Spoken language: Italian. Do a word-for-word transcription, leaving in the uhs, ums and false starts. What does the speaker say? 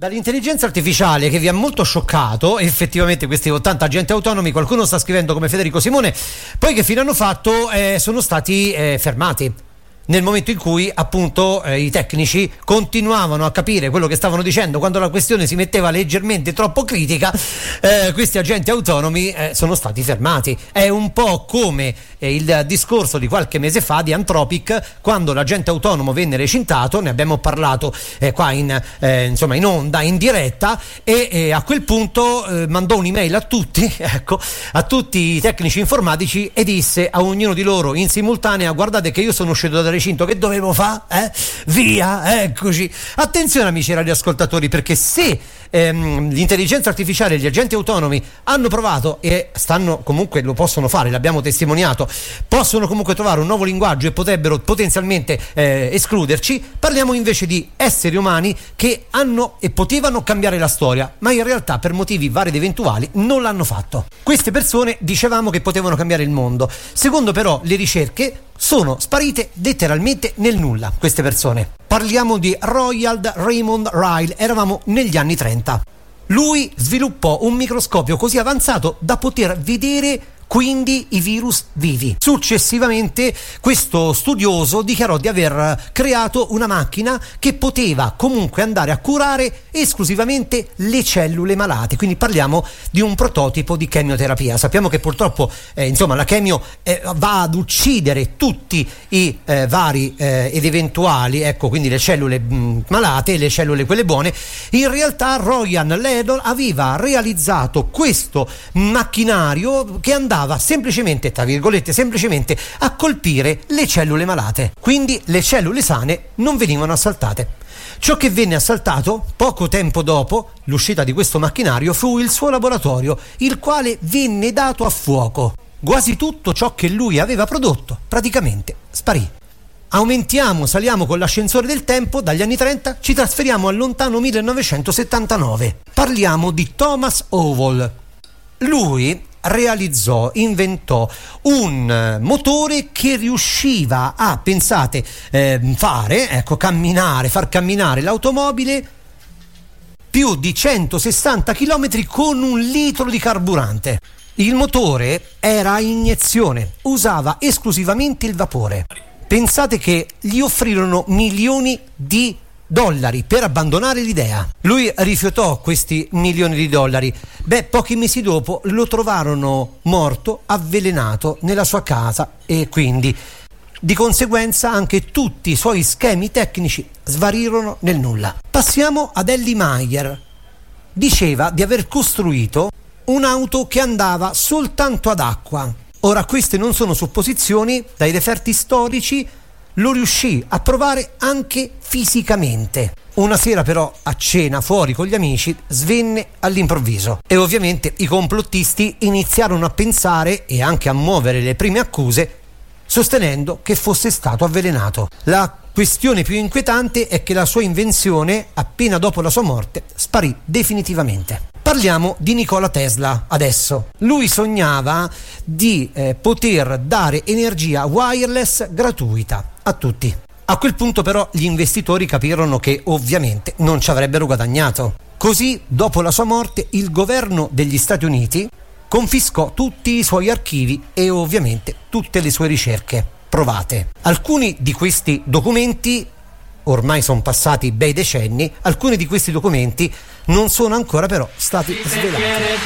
Dall'intelligenza artificiale che vi ha molto scioccato, effettivamente questi ottanta agenti autonomi, qualcuno sta scrivendo come Federico Simone, poi che fine hanno fatto? Eh, sono stati eh, fermati. Nel momento in cui appunto eh, i tecnici continuavano a capire quello che stavano dicendo, quando la questione si metteva leggermente troppo critica, eh, questi agenti autonomi eh, sono stati fermati. È un po' come eh, il discorso di qualche mese fa di Anthropic, quando l'agente autonomo venne recintato, ne abbiamo parlato eh, qua in, eh, insomma in onda, in diretta, e eh, a quel punto eh, mandò un'email a tutti, ecco, a tutti i tecnici informatici e disse a ognuno di loro in simultanea: guardate che io sono uscito da recinto, che dovevo fare? Eh? Via, eccoci. Attenzione amici radioascoltatori, perché se ehm, l'intelligenza artificiale e gli agenti autonomi hanno provato e stanno comunque, lo possono fare, l'abbiamo testimoniato, possono comunque trovare un nuovo linguaggio e potrebbero potenzialmente eh, escluderci, parliamo invece di esseri umani che hanno e potevano cambiare la storia, ma in realtà per motivi vari ed eventuali non l'hanno fatto. Queste persone dicevamo che potevano cambiare il mondo, secondo però le ricerche sono sparite letteralmente nel nulla queste persone. Parliamo di Roald Raymond Ryle, eravamo negli anni trenta. Lui sviluppò un microscopio così avanzato da poter vedere quindi i virus vivi. Successivamente questo studioso dichiarò di aver creato una macchina che poteva comunque andare a curare esclusivamente le cellule malate, quindi parliamo di un prototipo di chemioterapia. Sappiamo che purtroppo eh, insomma la chemio eh, va ad uccidere tutti i eh, vari eh, ed eventuali, ecco, quindi le cellule mh, malate e le cellule quelle buone. In realtà Ryan Ledol aveva realizzato questo macchinario che andava semplicemente, tra virgolette, semplicemente a colpire le cellule malate, quindi le cellule sane non venivano assaltate. Ciò che venne assaltato poco tempo dopo l'uscita di questo macchinario fu il suo laboratorio, il quale venne dato a fuoco. Quasi tutto ciò che lui aveva prodotto praticamente sparì. Aumentiamo, saliamo con l'ascensore del tempo, dagli anni trenta ci trasferiamo al lontano millenovecentosettantanove. Parliamo di Thomas Howell. Lui realizzò, inventò un motore che riusciva a, pensate, eh, fare, ecco, camminare, far camminare l'automobile più di centosessanta chilometri con un litro di carburante. Il motore era a iniezione, usava esclusivamente il vapore. Pensate che gli offrirono milioni di dollari per abbandonare l'idea. Lui rifiutò questi milioni di dollari. Beh, pochi mesi dopo lo trovarono morto, avvelenato nella sua casa, e quindi di conseguenza anche tutti i suoi schemi tecnici svarirono nel nulla. Passiamo ad Ellie Meyer. Diceva di aver costruito un'auto che andava soltanto ad acqua. Ora, queste non sono supposizioni, dai referti storici lo riuscì a provare anche fisicamente. Una sera però a cena fuori con gli amici svenne all'improvviso e ovviamente i complottisti iniziarono a pensare e anche a muovere le prime accuse sostenendo che fosse stato avvelenato. La questione più inquietante è che la sua invenzione, appena dopo la sua morte, sparì definitivamente. Parliamo di Nikola Tesla adesso. Lui sognava di eh, poter dare energia wireless gratuita a tutti. A quel punto però gli investitori capirono che ovviamente non ci avrebbero guadagnato. Così, dopo la sua morte, il governo degli Stati Uniti confiscò tutti i suoi archivi e ovviamente tutte le sue ricerche provate. Alcuni di questi documenti, ormai sono passati bei decenni, alcuni di questi documenti non sono ancora però stati svelati.